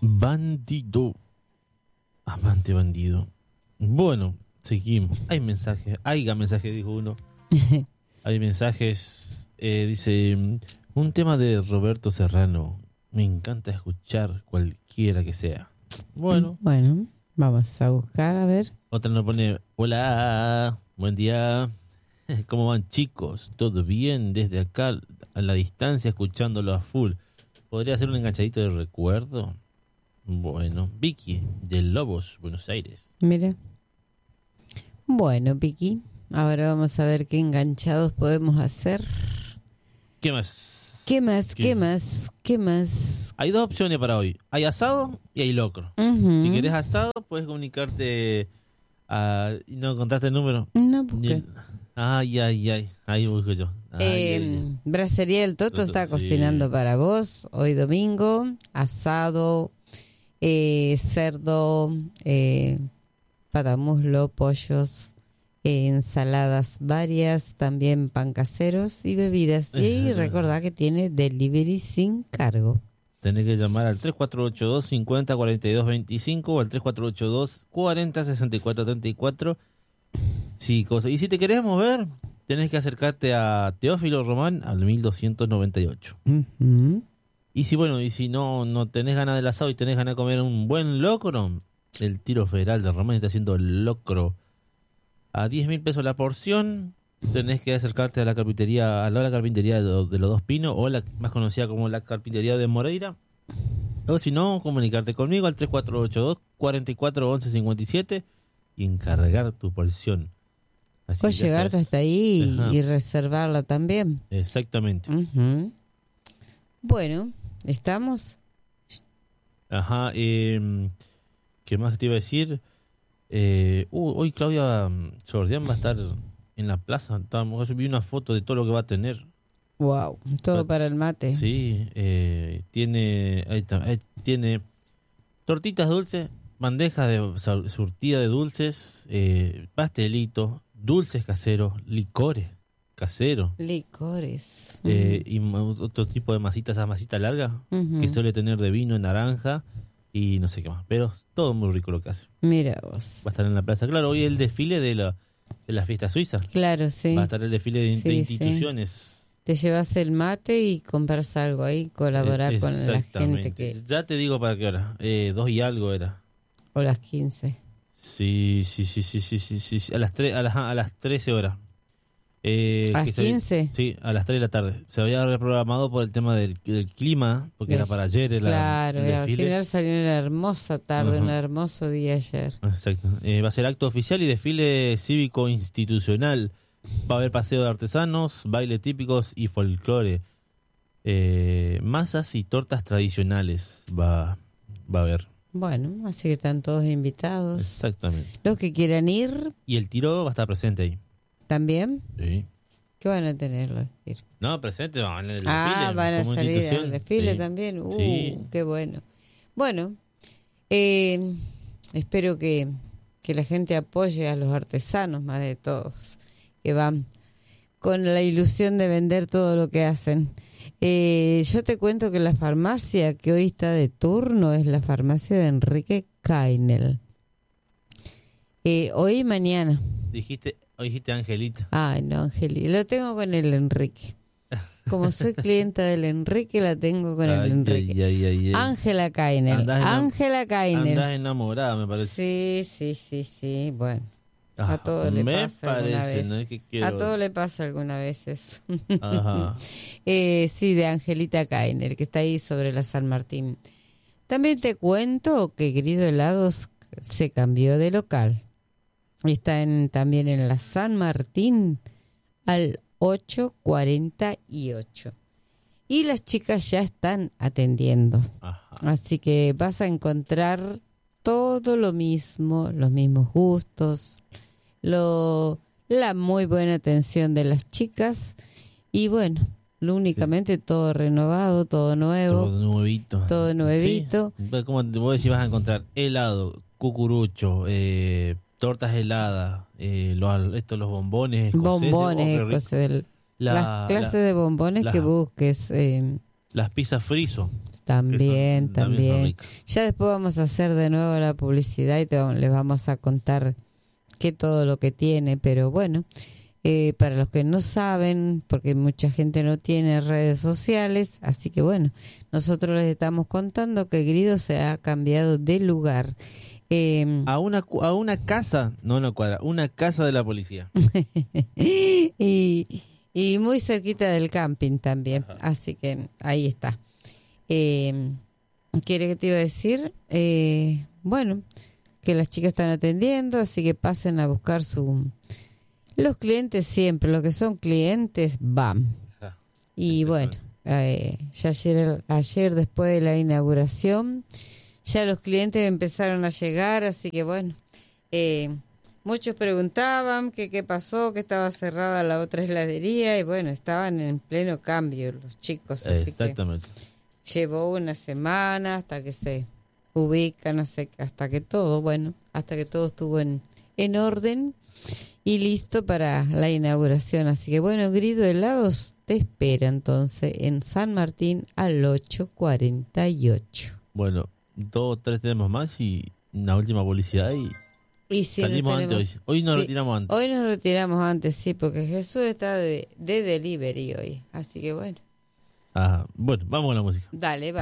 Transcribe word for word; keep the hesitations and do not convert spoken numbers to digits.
Bandido. Amante bandido. Bueno, seguimos. Hay mensajes. Hay mensajes, dijo uno. Hay mensajes. Eh, dice, un tema de Roberto Serrano. Me encanta escuchar cualquiera que sea. Bueno. Bueno, vamos a buscar, a ver. Otra nos pone, hola, buen día. ¿Cómo van, chicos? ¿Todo bien? Desde acá, a la distancia, escuchándolo a full. ¿Podría ser un enganchadito de recuerdo? Bueno, Vicky, de Lobos, Buenos Aires. Mira. Bueno, Vicky, ahora vamos a ver qué enganchados podemos hacer. ¿Qué más? ¿Qué más? ¿Qué, ¿Qué? más? ¿Qué más? Hay dos opciones para hoy. Hay asado y hay locro. Uh-huh. Si querés asado, puedes comunicarte a... ¿No encontraste el número? No, ¿por qué? El... Ay, ay, ay. Ahí busco yo. Ay, eh, ay, ay. Brasería del Toto Toto, está sí. cocinando para vos hoy domingo. Asado, eh, cerdo, eh, patamuslo, pollos, eh, ensaladas varias, también pan caseros y bebidas. Y recordá que tiene delivery sin cargo. Tenés que llamar al tres cuatro ocho dos, cincuenta, cuarenta y dos veinticinco o al tres cuatro ocho dos, cuarenta, sesenta y cuatro treinta y cuatro. Sí, cosa. Y si te querés mover, tenés que acercarte a Teófilo Román al mil doscientos noventa y ocho. Uh-huh. Y si bueno, y si no no tenés ganas del asado y tenés ganas de comer un buen locro, el Tiro Federal de Román está haciendo locro a diez mil pesos la porción. Tenés que acercarte a la carpintería, a la carpintería de, lo, de los Dos Pinos, o la más conocida como la carpintería de Moreira. O si no, comunicarte conmigo al tres cuatro ocho dos, cuarenta y cuatro, once cincuenta y siete y encargar tu porción. Así Puedes que ya llegarte sabes. hasta ahí Ajá. y reservarla también. Exactamente. Uh-huh. Bueno, ¿estamos? Ajá. Eh, ¿Qué más te iba a decir? Eh, uh, hoy Claudia Sordián va a estar en la plaza. Vamos a subir una foto de todo lo que va a tener. Wow, todo Va- para el mate. Sí, eh, tiene, ahí está, ahí tiene tortitas dulces, bandejas de sur- surtida de dulces, eh, pastelitos, dulces caseros, licores caseros, Licores. eh, y ma- otro tipo de masitas, esa masita larga Ujú. que suele tener de vino, naranja y no sé qué más. Pero todo muy rico lo que hace. Mira vos. Va a estar en la plaza. Claro, hoy el desfile de la, de la fiesta suiza. Claro, sí. Va a estar el desfile de, Sí, de sí. instituciones. Te llevas el mate y compras algo ahí, colaborar Eh, con la exactamente. gente que... Ya te digo para qué hora. Eh, dos y algo era. O las quince. Sí, sí, sí, sí, sí, sí, sí, sí. A las tres, a las, a las trece horas. Eh, ¿A que las se- quince? Sí, a las tres de la tarde. Se había reprogramado por el tema del, del clima, porque era Des- para ayer el, Claro, el y al desfile. final salió una hermosa tarde, Ajá. un hermoso día ayer. Exacto. Eh, va a ser acto oficial y desfile cívico institucional. Va a haber paseo de artesanos, baile típicos y folclore. Eh, masas y tortas tradicionales va, va a haber. Bueno, así que están todos invitados. Exactamente. Los que quieran ir, Y el tiro va a estar presente ahí. también. Sí. ¿Qué van a tener los ir? No, presente, van en el Ah, desfile, van a como salir institución. al desfile Sí. también. Uh, Sí. qué bueno. Bueno, eh, espero que, que la gente apoye a los artesanos más de todos, que van con la ilusión de vender todo lo que hacen. Eh, yo te cuento que la farmacia que hoy está de turno es la farmacia de Enrique Kainel. Eh, hoy y mañana. Dijiste, hoy dijiste Angelita. Ay, no, Angeli, lo tengo con el Enrique. Como soy clienta del Enrique, la tengo con Ay, el Enrique. ay, ay, ay, ay. Ángela Kainel. Andás enam- Ángela Kainel. Andás enamorada, me parece. Sí, sí, sí, sí. Bueno, Ah, a todo le me pasa alguna parece, vez. no es que quiero... A todo le pasa alguna vez eso. Ajá. eh, sí, de Angelita Kainel, que está ahí sobre la San Martín. También te cuento que Querido Helados se cambió de local. Está en, también en la San Martín al ocho cuarenta y ocho. Y las chicas ya están atendiendo. Ajá. Así que vas a encontrar todo lo mismo, los mismos gustos, lo, la muy buena atención de las chicas. Y bueno, lo únicamente todo renovado, todo nuevo. Todo nuevito. Todo nuevito. Sí. Como vos decís, vas a encontrar helado, cucurucho, eh, tortas heladas, eh, los, estos, los bombones escoceses. Bombones, Oh, qué rico. escoceses. La- las clases la- de bombones la- que busques. Eh, Las pizzas friso. También, son- también son también. ricas. Ya después vamos a hacer de nuevo la publicidad y te, vamos- les vamos a contar qué todo lo que tiene, pero bueno, eh, para los que no saben, porque mucha gente no tiene redes sociales, así que bueno, nosotros les estamos contando que Grido se ha cambiado de lugar. Eh, A una, cu- a una casa, no una cuadra, una casa de la policía. y, y muy cerquita del camping también, así que ahí está. Eh, ¿Qué era que te iba a decir? Eh, bueno, que las chicas están atendiendo, así que pasen a buscar su... Los clientes siempre, los que son clientes, van. Ajá. Y bueno, eh, ya ayer, ayer después de la inauguración, ya los clientes empezaron a llegar, así que bueno, eh, muchos preguntaban que qué pasó, que estaba cerrada la otra heladería, y bueno, estaban en pleno cambio los chicos, así que Exactamente. llevó una semana hasta que se ubican, hasta que, hasta que todo, bueno, hasta que todo estuvo en, en orden y listo para la inauguración. Así que bueno, Grido Helados te espera entonces en San Martín al ocho cuarenta y ocho. Bueno, dos o tres tenemos más y una última publicidad y Y si salimos no antes tenemos- hoy. Hoy nos sí, retiramos antes. Hoy nos retiramos antes, sí, porque Jesús está de, de delivery hoy. Así que bueno, Ah, bueno, vamos a la música. dale, va.